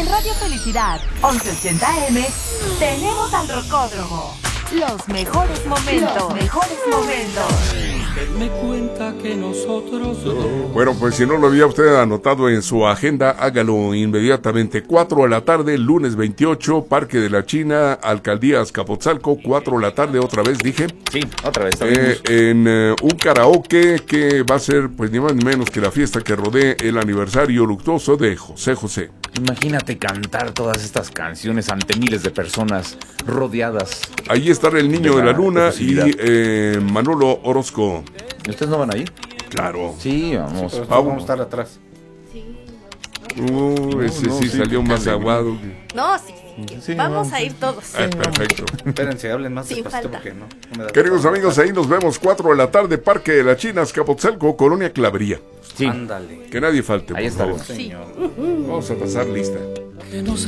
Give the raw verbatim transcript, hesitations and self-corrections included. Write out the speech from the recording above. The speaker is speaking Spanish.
En Radio Felicidad, once ochenta A M, tenemos al Rocódromo. Los mejores momentos. Los mejores momentos. Me cuenta que nosotros dos... Bueno, pues si no lo había usted anotado en su agenda, hágalo inmediatamente. cuatro de la tarde, lunes veintiocho, Parque de la China, Alcaldía Azcapotzalco, cuatro de la tarde, otra vez dije. Sí, otra vez. Eh, en eh, un karaoke que va a ser, pues ni más ni menos que la fiesta que rodee el aniversario luctuoso de José José. Imagínate cantar todas estas canciones ante miles de personas rodeadas. Ahí estará el Niño de la, de la Luna y eh, Manolo Orozco. ¿Y ustedes no van a ir? Claro. Sí, vamos. Sí, vamos a estar atrás. Sí. Uh, ese no, sí, sí, salió más alegría. aguado. No, sí. sí. Vamos a ir todos. Ah, perfecto. Espérense, hablen más Sin despacito falta. porque no. no me da Queridos tiempo. amigos, ahí nos vemos cuatro de la tarde, Parque de la China, Azcapotzalco, Colonia Clavería. Sí. Ándale. Que nadie falte, por Ahí favor. estaremos. Señor. Vamos a pasar lista. que no